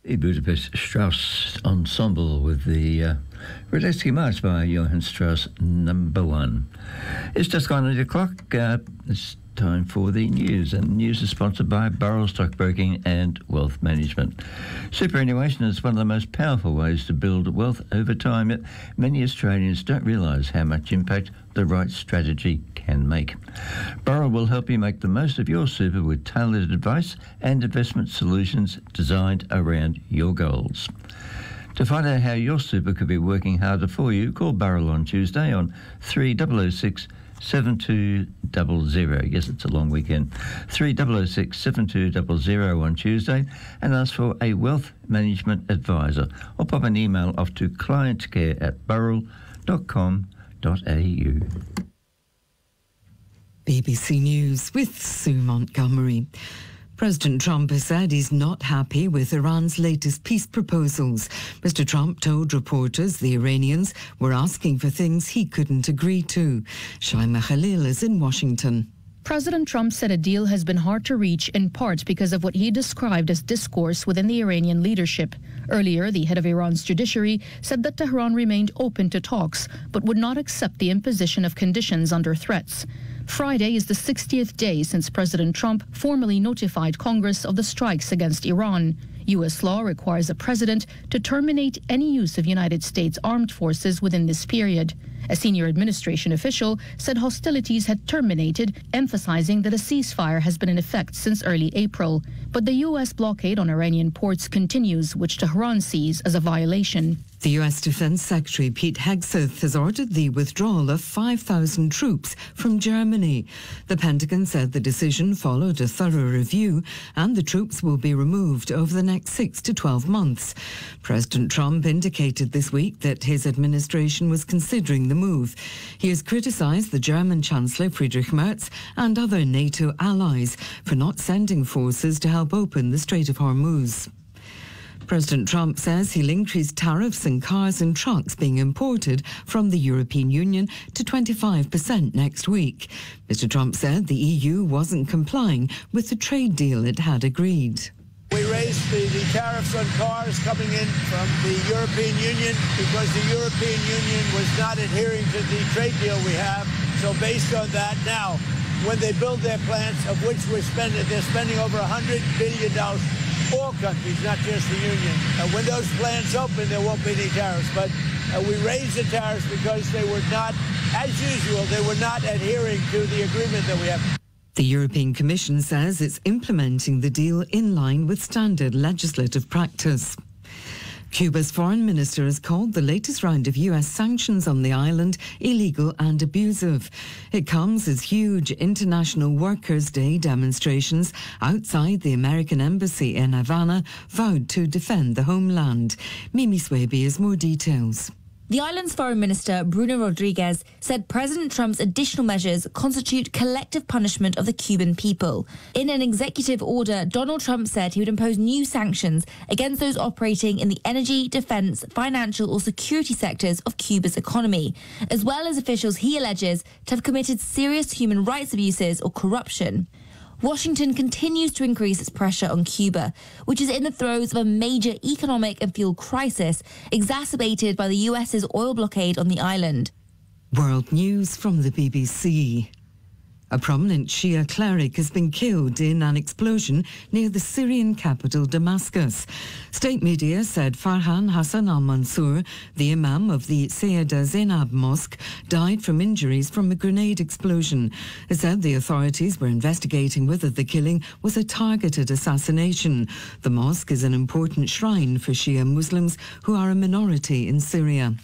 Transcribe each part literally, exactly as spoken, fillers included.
The Budapest Strauss Ensemble with the uh, Radetzky March by Johann Strauss number one. It's just gone eight o'clock. Uh, it's time for the news, and news is sponsored by Burrell Stockbroking and Wealth Management. Superannuation is one of the most powerful ways to build wealth over time, yet many Australians don't realise how much impact the right strategy can make. Burrell will help you make the most of your super with tailored advice and investment solutions designed around your goals. To find out how your super could be working harder for you, call Burrell on Tuesday on three oh oh six, seven two zero zero. Yes, it's a long weekend. three oh oh six, seven two zero zero on Tuesday, and ask for a wealth management advisor, or pop an email off to clientcare at burrell dot com dot a u. B B C News with Sue Montgomery. President Trump has said he's not happy with Iran's latest peace proposals. Mister Trump told reporters the Iranians were asking for things he couldn't agree to. Shaima Khalil is in Washington. President Trump said a deal has been hard to reach, in part because of what he described as discourse within the Iranian leadership. Earlier, the head of Iran's judiciary said that Tehran remained open to talks, but would not accept the imposition of conditions under threats. Friday is the sixtieth day since President Trump formally notified Congress of the strikes against Iran. U S law requires a president to terminate any use of United States armed forces within this period. A senior administration official said hostilities had terminated, emphasizing that a ceasefire has been in effect since early April. But the U S blockade on Iranian ports continues, which Tehran sees as a violation. The U S Defense Secretary Pete Hegseth has ordered the withdrawal of five thousand troops from Germany. The Pentagon said the decision followed a thorough review, and the troops will be removed over the next six to twelve months. President Trump indicated this week that his administration was considering the move. He has criticised the German Chancellor Friedrich Merz and other NATO allies for not sending forces to help open the Strait of Hormuz. President Trump says he'll increase tariffs on cars and trucks being imported from the European Union to twenty-five percent next week. Mister Trump said the E U wasn't complying with the trade deal it had agreed. We raised the, the tariffs on cars coming in from the European Union because the European Union was not adhering to the trade deal we have. So based on that, now, when they build their plants, of which we're spending, they're spending over one hundred billion dollars. All countries, not just the Union. Uh, when those plants open, there won't be any tariffs. But uh, we raised the tariffs because they were not, as usual, they were not adhering to the agreement that we have. The European Commission says it's implementing the deal in line with standard legislative practice. Cuba's foreign minister has called the latest round of U S sanctions on the island illegal and abusive. It comes as huge International Workers' Day demonstrations outside the American embassy in Havana vowed to defend the homeland. Mimi Swaby has more details. The island's foreign minister, Bruno Rodriguez, said President Trump's additional measures constitute collective punishment of the Cuban people. In an executive order, Donald Trump said he would impose new sanctions against those operating in the energy, defense, financial or security sectors of Cuba's economy, as well as officials he alleges to have committed serious human rights abuses or corruption. Washington continues to increase its pressure on Cuba, which is in the throes of a major economic and fuel crisis exacerbated by the U S's oil blockade on the island. World News from the B B C. A prominent Shia cleric has been killed in an explosion near the Syrian capital Damascus. State media said Farhan Hassan al-Mansour, the imam of the Sayyida Zainab Mosque, died from injuries from a grenade explosion. It said the authorities were investigating whether the killing was a targeted assassination. The mosque is an important shrine for Shia Muslims who are a minority in Syria.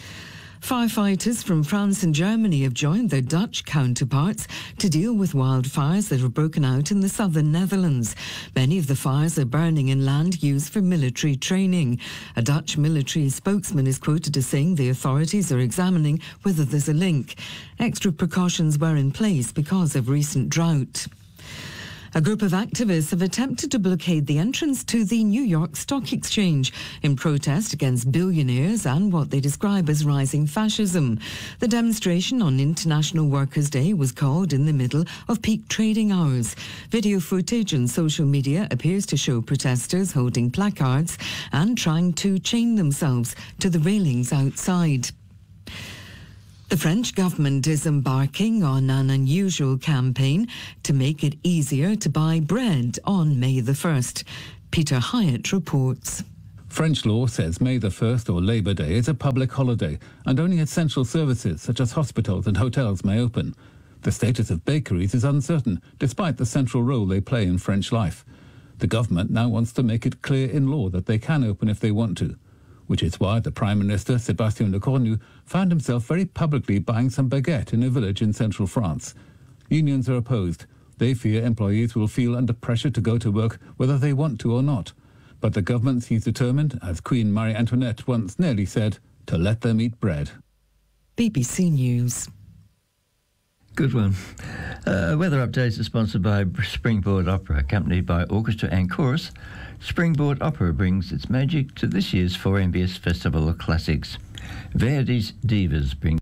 Firefighters from France and Germany have joined their Dutch counterparts to deal with wildfires that have broken out in the southern Netherlands. Many of the fires are burning in land used for military training. A Dutch military spokesman is quoted as saying the authorities are examining whether there's a link. Extra precautions were in place because of recent drought. A group of activists have attempted to blockade the entrance to the New York Stock Exchange in protest against billionaires and what they describe as rising fascism. The demonstration on International Workers' Day was called in the middle of peak trading hours. Video footage on social media appears to show protesters holding placards and trying to chain themselves to the railings outside. The French government is embarking on an unusual campaign to make it easier to buy bread on May the first. Peter Hyatt reports. French law says May the first or Labour Day is a public holiday and only essential services such as hospitals and hotels may open. The status of bakeries is uncertain despite the central role they play in French life. The government now wants to make it clear in law that they can open if they want to, which is why the Prime Minister, Sébastien Lecornu, found himself very publicly buying some baguette in a village in central France. Unions are opposed. They fear employees will feel under pressure to go to work whether they want to or not. But the government seems determined, as Queen Marie Antoinette once nearly said, to let them eat bread. B B C News. Good one. Uh, weather updates are sponsored by Springboard Opera, accompanied by orchestra and chorus. Springboard Opera brings its magic to this year's four M B S Festival of Classics. Verdi's Divas bring